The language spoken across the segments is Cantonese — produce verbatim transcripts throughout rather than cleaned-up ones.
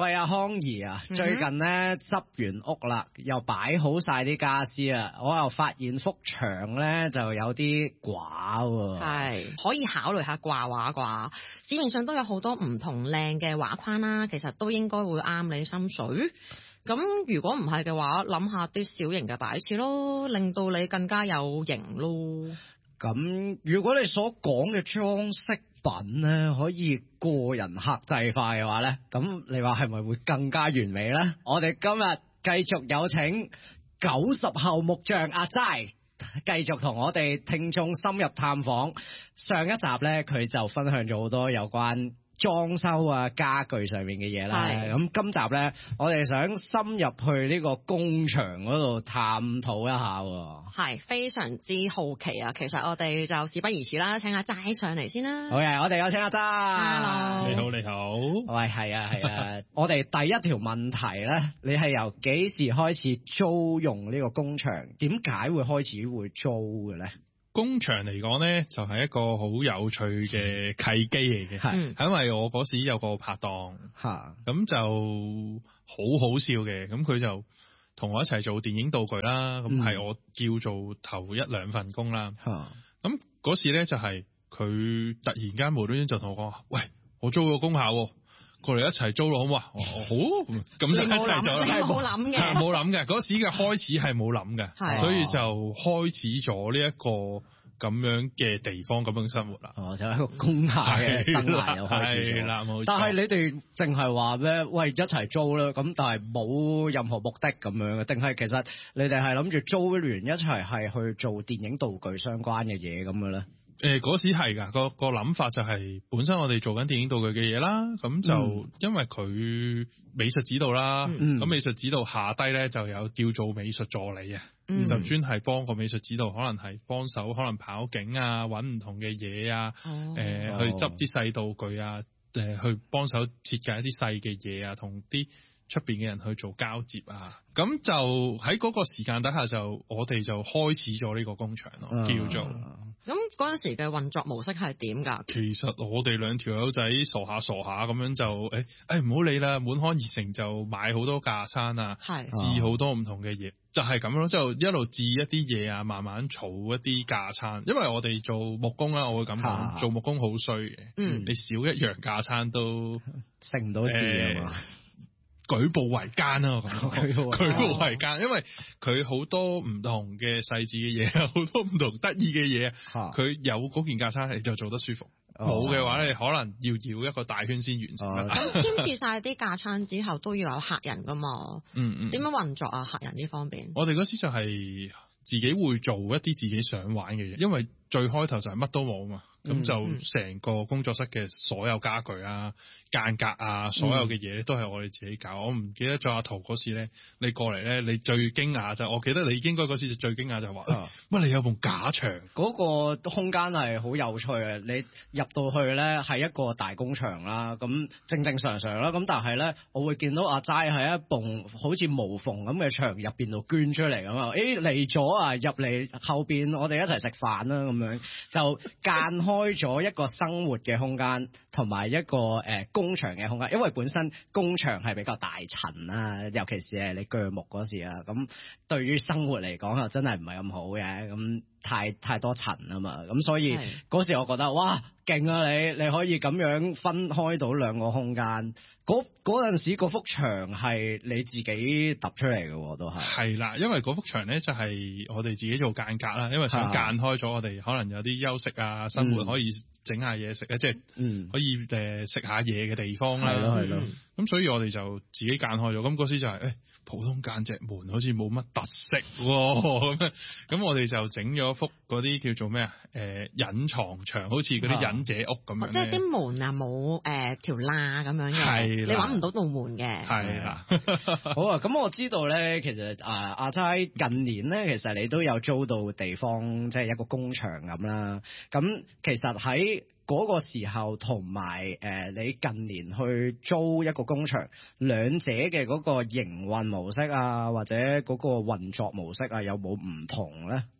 喂，阿康兒啊，最近咧執完屋啦，又擺好晒啲家私啊，我又發現幅牆咧就有啲寡喎。 係可以考慮下掛畫啩，市面上都有好多唔同靚嘅畫框啦，其實都應該會啱你心水。咁如果唔係嘅話，諗下啲小型嘅擺設咯，令到你更加有型咯。 咁如果你所講嘅裝飾品咧可以個人客製化嘅話咧，咁你話係咪會更加完美咧？我哋今日繼續有請九十後木匠阿齋，繼續同我哋聽眾深入探訪。上一集咧，佢就分享咗好多有關裝修啊家具上面嘅嘢啦，咁今集咧我哋想深入去呢個工場嗰度探討一下喎。 係非常之好奇啊！其實我哋就事不宜遲啦，請阿齋上嚟先啦。 好嘅，我哋有請阿齋。 Hello， 你好，你好。 喂，係啊，係啊。我哋第一條問題咧，你係由幾時開始租用呢個工場？點解會開始會租嘅咧？ 工場嚟講咧，就係、是、一個好有趣嘅契機嚟嘅，係、嗯，因為我嗰時有個拍檔，吓，咁就好好笑嘅，咁佢就同我一齊做電影道具啦，咁係、嗯、我叫做頭一兩份工啦，吓，咁嗰時咧就係、是、佢突然間無端端就同我講話，喂，我租個工廈。過嚟一齊租咯，好嘛？哦，好，咁就一齊做啦。 你冇諗嘅， 冇諗嘅。嗰時嘅開始係冇諗嘅，所以就開始咗呢一個咁樣嘅地方，咁樣生活啦。 哦，就係一個工廈嘅生涯又開始咗啦。冇錯。但係你哋淨係話咩？喂，一齊租啦。咁但係冇任何目的咁樣嘅，定係其實你哋係諗住租完一齊係去做電影道具相關嘅嘢咁嘅咧？ 誒，嗰時係噶，個個諗法就係本身我哋做緊電影道具嘅嘢啦，咁就、嗯、因為佢美術指導啦，咁、嗯、美術指導下低咧就有叫做美術助理啊、嗯，就專係幫個美術指導，可能係幫手，可能跑景啊，搵唔同嘅嘢啊，誒、哦呃，去執啲細道具啊，誒、呃，去幫手設計一啲細嘅嘢啊，同啲出邊嘅人去做交接啊，咁就喺嗰個時間底下就我哋就開始咗呢個工場咯、嗯，叫做。 咁嗰陣時嘅運作模式係點㗎？ 其實我哋兩條友仔傻下傻下咁樣就誒誒唔好理啦，滿腔熱誠就買好多架撐啊，置好多唔同嘅嘢，就係咁咯，就一路置一啲嘢啊，慢慢儲一啲架撐。因為我哋做木工啦，我會咁講，做木工好衰嘅，嗯，你少一樣架撐都成唔到事啊嘛。 舉步維艱啊！我咁講，舉步維艱，因為佢好多唔同嘅細緻嘅嘢，好多唔同得意嘅嘢，佢有嗰件架撐，你就做得舒服。冇嘅話，你可能要繞一個大圈先完成。 咁添置晒啲架撐之後，都要有客人噶嘛？嗯嗯。點樣運作啊？客人呢方面？ 我哋嗰時就係自己會做一啲自己想玩嘅嘢，因為最開頭就係乜都冇啊嘛。咁、嗯、就成個工作室嘅所有家具啊、間隔啊，所有嘅嘢都係我哋自己搞。嗯、我唔記得咗阿圖嗰時咧，你過嚟咧，你最驚訝就係，我記得你應該嗰時就最驚訝就係話，乜、啊哎、你有埲假牆？嗰個空間係好有趣啊！你入到去咧係一個大工場啦，咁正正常常啦，咁但係咧，我會見到阿齋喺一埲好似無縫咁嘅牆入邊度捐出嚟咁啊！誒嚟咗啊，入嚟後邊我哋一齊食飯啦咁樣，就間開咗一個生活嘅空間，同埋一個誒、呃、工場嘅空間。因為本身工場係比較大塵啦，尤其是係你鋸木嗰時啊，咁對於生活嚟講又真係唔係咁好嘅，咁太太多塵啊嘛，咁所以嗰時我覺得哇勁啊，你你可以咁樣分開到兩個空間。嗰嗰陣時嗰幅牆係你自己揼出嚟嘅，都係係啦，因為嗰幅牆咧就係我哋自己做間隔啦，因為想間開咗，我哋可能有啲休息啊，生活可以整下嘢食啊，即係嗯可以誒食下嘢嘅地方啦，係咯係咯。咁所以我哋就自己間開咗。咁嗰時就係、是、誒、欸、普通間隻門好似冇乜特色咁樣，咁我哋就整咗幅嗰啲叫做咩啊？誒、呃、隱藏牆，好似嗰啲忍者屋咁樣、哦，即係啲門啊冇誒條罅咁樣嘅。你揾唔到道門嘅，係啦。好啊，咁我知道咧，其實啊阿齋近年咧，其實你都有租到地方，即係一個工場咁啦。咁其實喺嗰個時候同埋誒你近年去租一個工場，兩者嘅嗰個營運模式啊，或者嗰個運作模式啊，有冇唔同咧？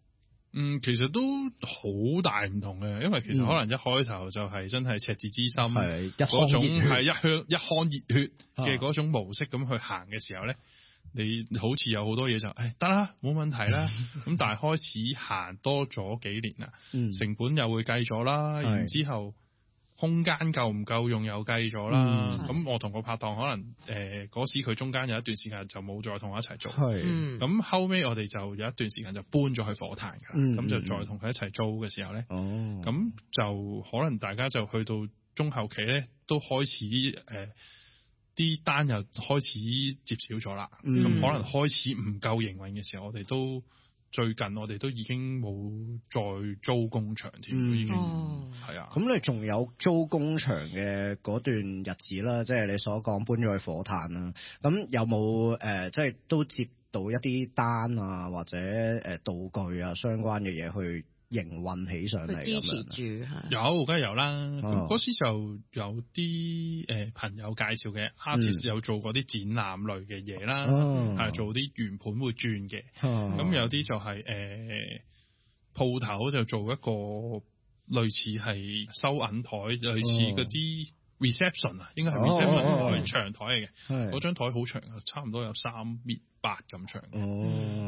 嗯，其實都好大唔同嘅，因為其實可能一開頭就係真係赤子之心， 係嗰種係一血腔一腔熱血嘅嗰種模式咁去行嘅時候咧，你好似有好多嘢就誒得啦，冇問題啦。咁但係開始行多咗幾年啦， 嗯成本又會計咗啦，然之後空間夠唔夠用又計咗啦。咁、 嗯、 我同個拍檔可能誒嗰、呃、時佢中間有一段時間就冇再同我一齊做， 係嗯咁後尾我哋就有一段時間就搬咗去火炭㗎啦，咁、 嗯、 就再同佢一齊租嘅時候咧， 哦， 咁就可能大家就去到中後期咧，都開始誒啲、呃、單又開始接少咗啦，咁、 嗯、 可能開始唔夠營運嘅時候，我哋都。最近我哋都已經冇再租工場添，嗯、已經係啊。 咁你仲有租工場嘅嗰段日子啦，即係你所講搬咗去火炭啦。咁有冇誒、呃，即係都接到一啲單啊，或者誒道具啊相關嘅嘢去營運起上嚟， 支持住有，梗係有啦。咁嗰、 哦、時就有啲誒朋友介紹嘅 artist、嗯、有做過啲展覽類嘅嘢啦，係、哦、做啲圓盤會轉嘅。咁、哦、有啲就係誒鋪頭就做一個類似係收銀台，類似嗰啲 reception 啊、哦，應該係 reception 台、哦、長台嚟嘅。嗰張台好長啊，差唔多有三米八咁長嘅。哦